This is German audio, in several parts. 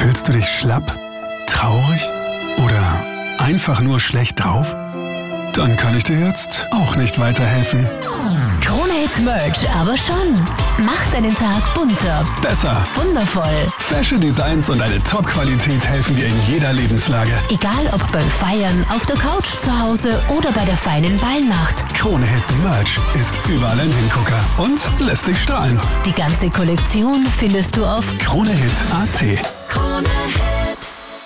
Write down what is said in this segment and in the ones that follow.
Fühlst du dich schlapp, traurig oder einfach nur schlecht drauf? Dann kann ich dir jetzt auch nicht weiterhelfen. Krone-Hit Merch aber schon. Macht deinen Tag bunter, Besser. wundervoll. Fashion Designs und eine Top-Qualität helfen dir in jeder Lebenslage. Egal ob beim Feiern, auf der Couch zu Hause oder bei der feinen Ballnacht. Krone-Hit Merch ist überall ein Hingucker und lässt dich strahlen. Die ganze Kollektion findest du auf Krone-Hit.at. Krone-Hit.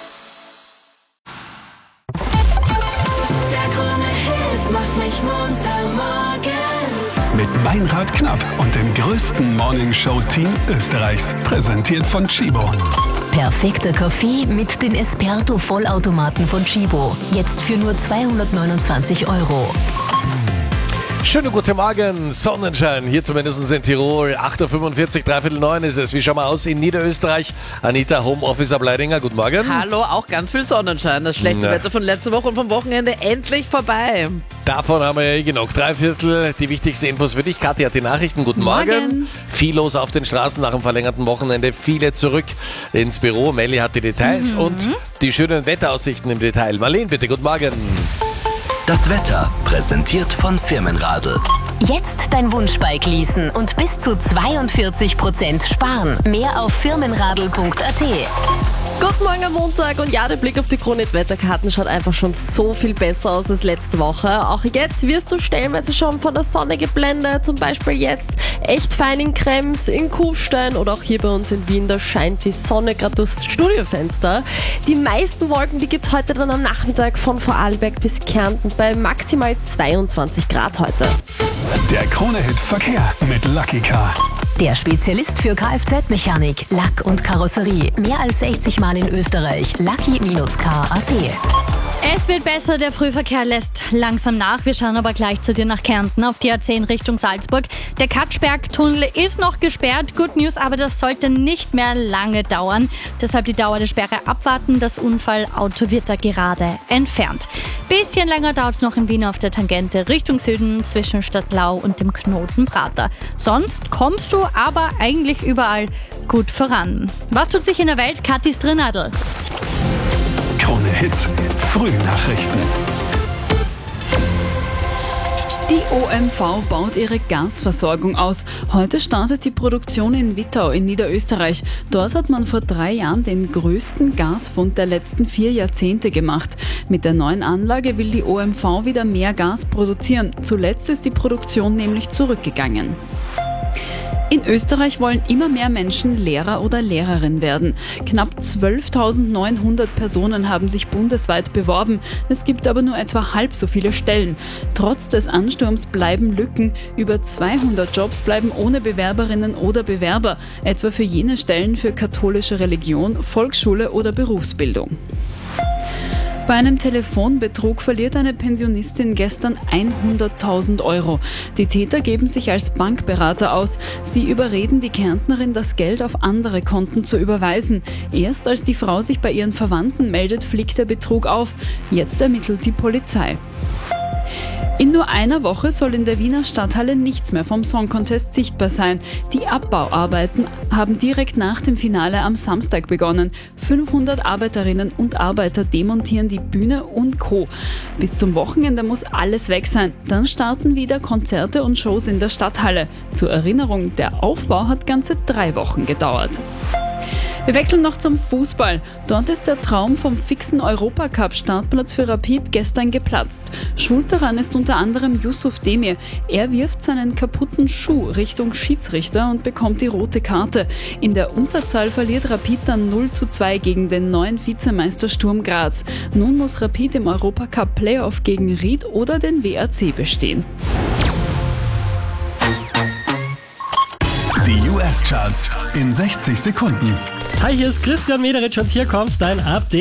Der Krone-Hit macht mich munter morgens. Mit Meinrad Knapp und dem größten Morningshow-Team Österreichs. Präsentiert von Chibo. Perfekter Kaffee mit den Esperto-Vollautomaten von Chibo. Jetzt für nur 229 €. Schönen guten Morgen, Sonnenschein, hier zumindest in Tirol, 8.45 Uhr, 8:45 ist es. Wie schauen wir aus in Niederösterreich? Anita, Homeoffice ab Leidinger, guten Morgen. Hallo, auch ganz viel Sonnenschein. Das schlechte Wetter von letzter Woche und vom Wochenende endlich vorbei. Davon haben wir ja genug. 3/4, die wichtigsten Infos für dich. Kathi hat die Nachrichten, guten Morgen. Viel los auf den Straßen nach dem verlängerten Wochenende, viele zurück ins Büro. Melli hat die Details und die schönen Wetteraussichten im Detail. Marlene, bitte, guten Morgen. Das Wetter präsentiert von Firmenradl. Jetzt dein Wunschbike leasen und bis zu 42% sparen. Mehr auf firmenradl.at. Guten Morgen am Montag und ja, der Blick auf die Krone-Hit-Wetterkarten schaut einfach schon so viel besser aus als letzte Woche. Auch jetzt wirst du stellenweise schon von der Sonne geblendet, zum Beispiel jetzt echt fein in Krems, in Kufstein oder auch hier bei uns in Wien, da scheint die Sonne gerade durchs Studiofenster. Die meisten Wolken, die gibt es heute dann am Nachmittag von Vorarlberg bis Kärnten bei maximal 22 Grad heute. Der Krone-Hit Verkehr mit Lucky Car. Der Spezialist für Kfz-Mechanik, Lack und Karosserie. Mehr als 60 Mal in Österreich. Lucky-Car.at. Es wird besser, der Frühverkehr lässt langsam nach. Wir schauen aber gleich zu dir nach Kärnten auf die A10 Richtung Salzburg. Der Katschberg-Tunnel ist noch gesperrt. Good News, aber das sollte nicht mehr lange dauern. Deshalb die Dauer der Sperre abwarten. Das Unfallauto wird da gerade entfernt. Bisschen länger dauert es noch in Wien auf der Tangente Richtung Süden zwischen Stadtlau und dem Knoten Prater. Sonst kommst du aber eigentlich überall gut voran. Was tut sich in der Welt? Kathis Drinadl. Krone Hits Frühnachrichten. Die OMV baut ihre Gasversorgung aus. Heute startet die Produktion in Wittau in Niederösterreich. Dort hat man vor 3 Jahren den größten Gasfund der letzten 4 Jahrzehnte gemacht. Mit der neuen Anlage will die OMV wieder mehr Gas produzieren. Zuletzt ist die Produktion nämlich zurückgegangen. In Österreich wollen immer mehr Menschen Lehrer oder Lehrerin werden. Knapp 12.900 Personen haben sich bundesweit beworben. Es gibt aber nur etwa halb so viele Stellen. Trotz des Ansturms bleiben Lücken. Über 200 Jobs bleiben ohne Bewerberinnen oder Bewerber, etwa für jene Stellen für katholische Religion, Volksschule oder Berufsbildung. Bei einem Telefonbetrug verliert eine Pensionistin gestern 100.000 €. Die Täter geben sich als Bankberater aus. Sie überreden die Kärntnerin, das Geld auf andere Konten zu überweisen. Erst als die Frau sich bei ihren Verwandten meldet, fliegt der Betrug auf. Jetzt ermittelt die Polizei. In nur einer Woche soll in der Wiener Stadthalle nichts mehr vom Song Contest sichtbar sein. Die Abbauarbeiten haben direkt nach dem Finale am Samstag begonnen. 500 Arbeiterinnen und Arbeiter demontieren die Bühne und Co. Bis zum Wochenende muss alles weg sein. Dann starten wieder Konzerte und Shows in der Stadthalle. Zur Erinnerung, der Aufbau hat ganze 3 Wochen gedauert. Wir wechseln noch zum Fußball. Dort ist der Traum vom fixen Europacup-Startplatz für Rapid gestern geplatzt. Schuld daran ist unter anderem Yusuf Demir. Er wirft seinen kaputten Schuh Richtung Schiedsrichter und bekommt die rote Karte. In der Unterzahl verliert Rapid dann 0:2 gegen den neuen Vizemeister Sturm Graz. Nun muss Rapid im Europacup-Playoff gegen Ried oder den WRC bestehen. Die US-Charts in 60 Sekunden. Hi, hier ist Christian Mederitsch und hier kommt dein Update.